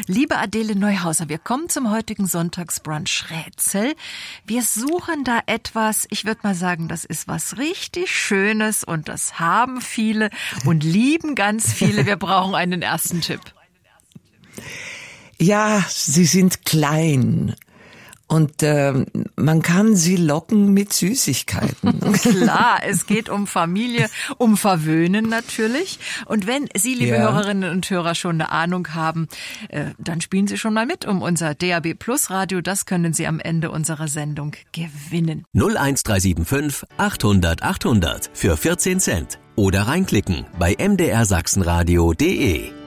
Liebe Adele Neuhauser, wir kommen zum heutigen Sonntagsbrunch-Rätsel. Wir suchen da etwas, ich würde mal sagen, das ist was richtig Schönes und das haben viele und lieben ganz viele. Wir brauchen einen ersten Tipp. Ja, sie sind klein. Und man kann sie locken mit Süßigkeiten. Klar, es geht um Familie, um Verwöhnen natürlich. Und wenn Sie, liebe Hörerinnen und Hörer, schon eine Ahnung haben, dann spielen Sie schon mal mit um unser DAB Plus Radio. Das können Sie am Ende unserer Sendung gewinnen. 01375 800 800 für 14 Cent. Oder reinklicken bei mdrsachsenradio.de.